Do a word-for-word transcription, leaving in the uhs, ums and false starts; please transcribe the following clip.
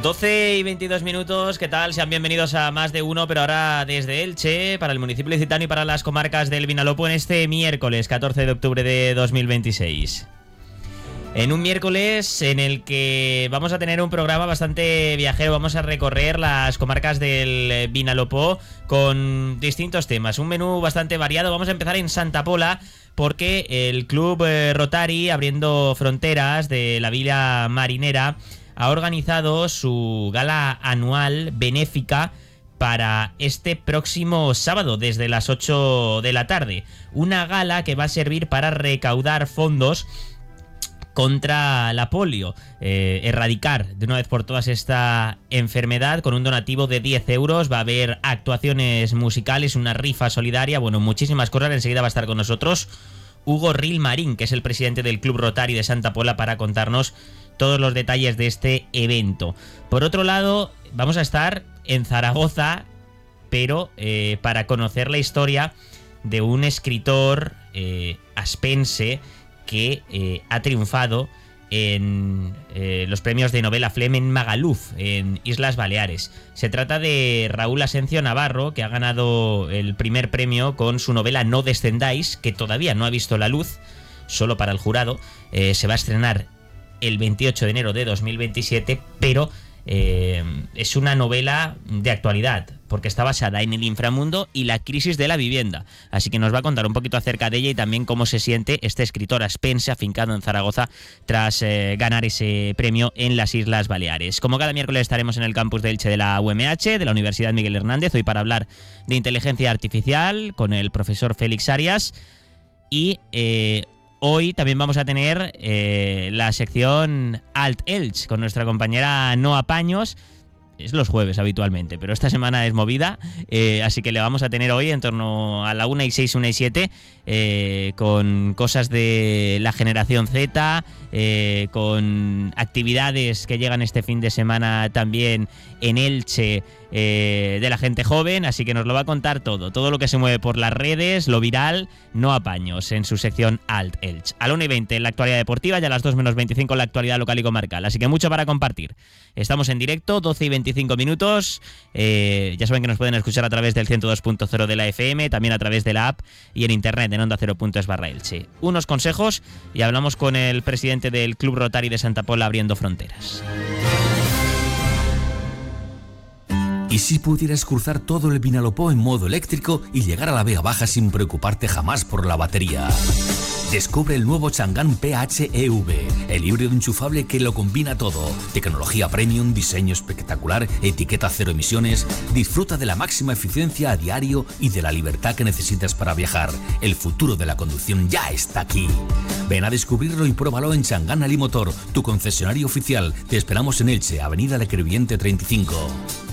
doce y veintidós minutos, ¿qué tal? Sean bienvenidos a Más de Uno, pero ahora desde Elche, para el municipio licitano y para las comarcas del Vinalopó en este miércoles catorce de octubre de dos mil veintiséis. En un miércoles en el que vamos a tener un programa bastante viajero, vamos a recorrer las comarcas del Vinalopó con distintos temas, un menú bastante variado. Vamos a empezar en Santa Pola porque el Club Rotary, abriendo fronteras de la Villa Marinera, ha organizado su gala anual benéfica para este próximo sábado desde las ocho de la tarde. Una gala que va a servir para recaudar fondos contra la polio, eh, erradicar de una vez por todas esta enfermedad con un donativo de diez euros. Va a haber actuaciones musicales, una rifa solidaria, bueno, muchísimas cosas. Enseguida va a estar con nosotros Hugo Rilmarín, que es el presidente del Club Rotary de Santa Pola, para contarnos todos los detalles de este evento. Por otro lado, vamos a estar en Zaragoza, pero eh, para conocer la historia de un escritor eh, aspense que eh, ha triunfado en eh, los premios de novela Flemen Magaluf en Islas Baleares. Se trata de Raúl Asencio Navarro, que ha ganado el primer premio con su novela No descendáis, que todavía no ha visto la luz, solo para el jurado. Eh, se va a estrenar el veintiocho de enero de dos mil veintisiete, pero eh, es una novela de actualidad, porque está basada en el inframundo y la crisis de la vivienda. Así que nos va a contar un poquito acerca de ella y también cómo se siente este escritor aspense afincado en Zaragoza tras eh, ganar ese premio en las Islas Baleares. Como cada miércoles estaremos en el campus de Elche de la U M H, de la Universidad Miguel Hernández, hoy para hablar de inteligencia artificial con el profesor Félix Arias. Y eh, hoy también vamos a tener eh, la sección Alt Elche con nuestra compañera Noa Paños. Es los jueves habitualmente, pero esta semana es movida, eh, así que le vamos a tener hoy en torno a la una y seis, una y siete, eh, con cosas de la generación Z, eh, con actividades que llegan este fin de semana también en Elche, eh, de la gente joven, así que nos lo va a contar todo, todo lo que se mueve por las redes, lo viral, Noa Paños en su sección Alt Elche. A la una y veinte la actualidad deportiva y a las dos menos veinticinco la actualidad local y comarcal, así que mucho para compartir. Estamos en directo, doce y veinticinco minutos, eh, ya saben que nos pueden escuchar a través del ciento dos punto cero de la F M, también a través de la app y en internet en onda cero punto es barra Elche. Unos consejos y hablamos con el presidente del Club Rotary de Santa Pola, abriendo fronteras. ¿Y si pudieras cruzar todo el Vinalopó en modo eléctrico y llegar a la Vega Baja sin preocuparte jamás por la batería? Descubre el nuevo Chang'an P H E V, el híbrido enchufable que lo combina todo. Tecnología premium, diseño espectacular, etiqueta cero emisiones. Disfruta de la máxima eficiencia a diario y de la libertad que necesitas para viajar. El futuro de la conducción ya está aquí. Ven a descubrirlo y pruébalo en Chang'an Alimotor, tu concesionario oficial. Te esperamos en Elche, Avenida de Crevillente treinta y cinco.